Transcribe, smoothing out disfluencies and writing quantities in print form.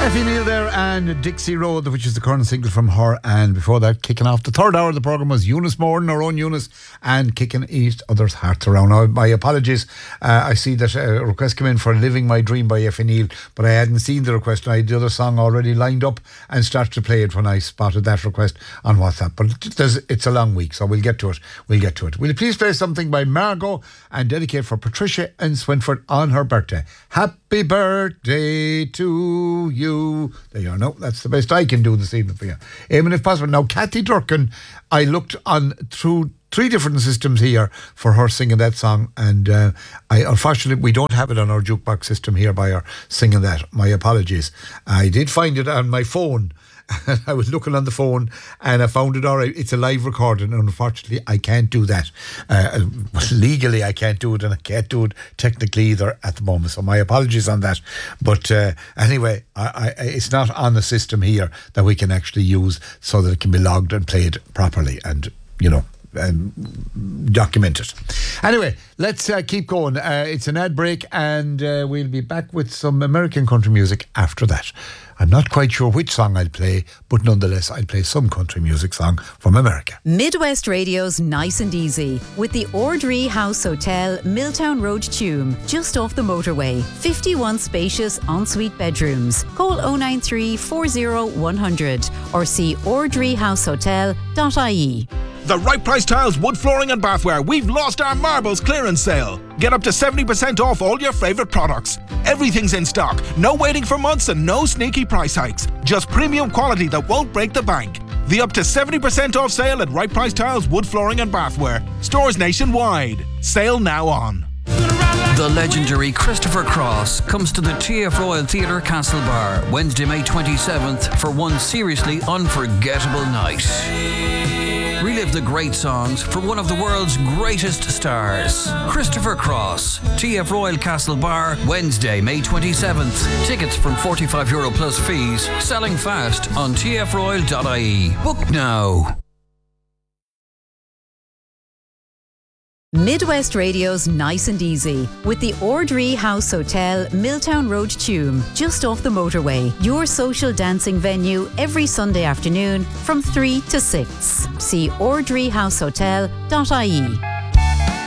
Effie Neal there and Dixie Road, which is the current single from her. And before that, kicking off the third hour of the programme was Eunice Morden, our own Eunice, and kicking each other's hearts around. Now, my apologies. I see that a request came in for Living My Dream by Effie Neal, but I hadn't seen the request. I had the other song already lined up and started to play it when I spotted that request on WhatsApp. But it's a long week, so we'll get to it. Will you please play something by Margot and dedicate for Patricia in Swinford on her birthday? Happy birthday to you. There you are. No, that's the best I can do this evening for you. Amen, if possible. Now, Kathy Durkin, I looked on through 3 different systems here for her singing that song, and unfortunately we don't have it on our jukebox system here by her singing that. My apologies. I did find it on my phone. I was looking on the phone and I found it all right. It's a live recording, and unfortunately I can't do that. Legally I can't do it, and I can't do it technically either at the moment, so my apologies on that. But anyway, it's not on the system here that we can actually use so that it can be logged and played properly and, you know, document it. Anyway, let's keep going. It's an ad break, and we'll be back with some American country music after that. I'm not quite sure which song I'll play, but nonetheless I'll play some country music song from America. Midwest Radio's Nice and Easy with the Ordree House Hotel, Milltown Road, Tuam, just off the motorway. 51 spacious ensuite bedrooms. Call 093 40 100 or see ordreehousehotel.ie. The Right Price Tiles, wood flooring and bathware. We've lost our marbles clearance sale. Get up to 70% off all your favourite products. Everything's in stock. No waiting for months and no sneaky price hikes. Just premium quality that won't break the bank. The up to 70% off sale at Right Price Tiles, wood flooring and bathware. Stores nationwide. Sale now on. The legendary Christopher Cross comes to the TF Royal Theatre Castlebar Wednesday, May 27th for one seriously unforgettable night. Relive the great songs from one of the world's greatest stars. Christopher Cross, TF Royal Castlebar, Wednesday, May 27th. Tickets from €45 plus fees. Selling fast on tfroyal.ie. Book now. Midwest Radio's Nice and Easy with the Ordree House Hotel, Milltown Road, Tuam, just off the motorway. Your social dancing venue every Sunday afternoon from 3 to 6. See ordreehousehotel.ie.